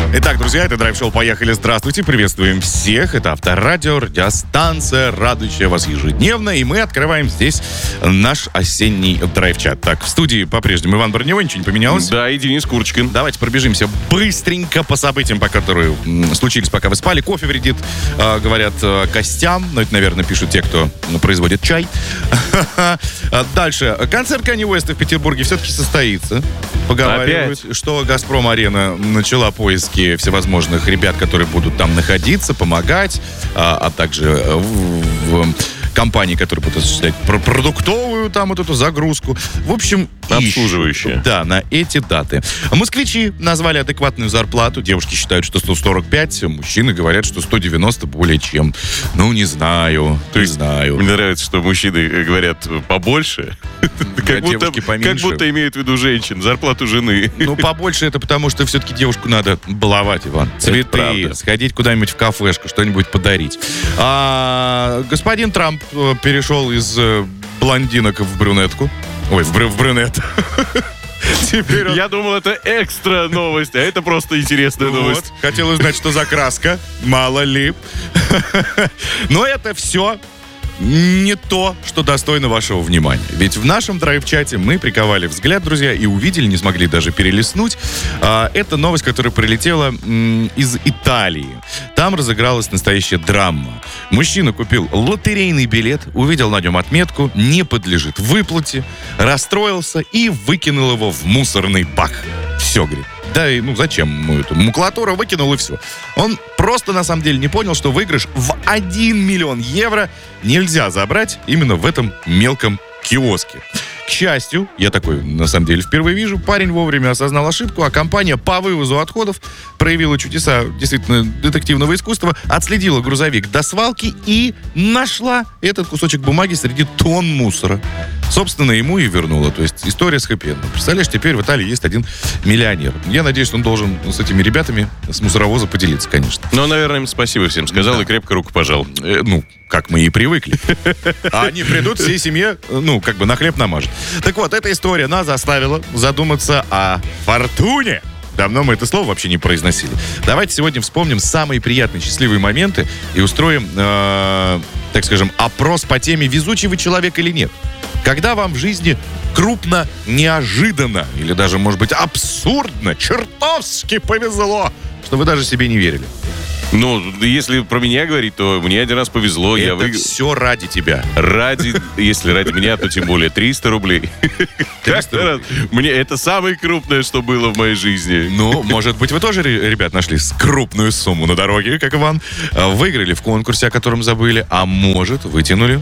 Итак, друзья, это драйв-шоу «Поехали». Здравствуйте, приветствуем всех. Это Авторадио, радиостанция, радующая вас ежедневно. И мы открываем здесь наш осенний драйв-чат. Так, в студии по-прежнему Иван Броневой, ничего не поменялось? Да, и Денис Курочкин. Давайте пробежимся быстренько по событиям, которые случились, пока вы спали. Кофе вредит, говорят, костям. Но это, наверное, пишут те, кто производит чай. Дальше. Концерт Канье Уэста в Петербурге все-таки состоится. Поговаривают, что «Газпром-арена» начала поиски всевозможных ребят, которые будут там находиться, помогать, а также в компании, которые будут осуществлять продуктовую там вот эту загрузку. В общем, обслуживающие. Да, на эти даты. Москвичи назвали адекватную зарплату. Девушки считают, что 145, мужчины говорят, что 190 более чем. Ну, не знаю. То есть, мне нравится, что мужчины говорят побольше, как будто имеют в виду женщин, зарплату жены. Ну, побольше это потому, что все-таки девушку надо баловать, Иван. Цветы, сходить куда-нибудь в кафешку, что-нибудь подарить. Господин Трамп перешел из блондинок в брюнетку. Ой, в брюнет. Я думал, это экстра новость, а это просто интересная новость. Хотел узнать, что за краска. Мало ли. Но это все не то, что достойно вашего внимания. Ведь в нашем драйв-чате мы приковали взгляд, друзья, и увидели, не смогли даже перелистнуть. Это новость, которая прилетела из Италии. Там разыгралась настоящая драма. Мужчина купил лотерейный билет, увидел на нем отметку «Не подлежит выплате», расстроился и выкинул его в мусорный бак. Все, говорит. Да, и зачем ему эту макулатуру, выкинул и все. Он просто, на самом деле, не понял, что выигрыш в 1 миллион евро нельзя забрать именно в этом мелком киоске. К счастью, я такой, на самом деле, впервые вижу, парень вовремя осознал ошибку, а компания по вывозу отходов проявила чудеса действительно детективного искусства, отследила грузовик до свалки и нашла этот кусочек бумаги среди тонн мусора. Собственно, ему и вернула. То есть история с хэппи-эндом. Представляешь, теперь в Италии есть один миллионер. Я надеюсь, что он должен с этими ребятами с мусоровоза поделиться, конечно. Ну, наверное, им спасибо всем сказал, да. И крепко руку пожал. Как мы и привыкли. А они придут всей семье, на хлеб намажут. Так вот, эта история нас заставила задуматься о фортуне. Давно мы это слово вообще не произносили. Давайте сегодня вспомним самые приятные, счастливые моменты и устроим, так скажем, опрос по теме «Везучий вы человек или нет?». Когда вам в жизни крупно, неожиданно или даже, может быть, абсурдно, чертовски повезло, что вы даже себе не верили. Если про меня говорить, то мне один раз повезло. Это все ради тебя. Если ради меня, то тем более 300 рублей. 300 рублей. Мне это самое крупное, что было в моей жизни. Может быть, вы тоже, ребят, нашли крупную сумму на дороге, как Иван. Выиграли в конкурсе, о котором забыли. А может, вытянули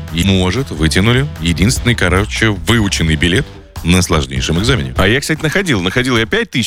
единственный, выученный билет на сложнейшем экзамене. А я, кстати, находил я 5000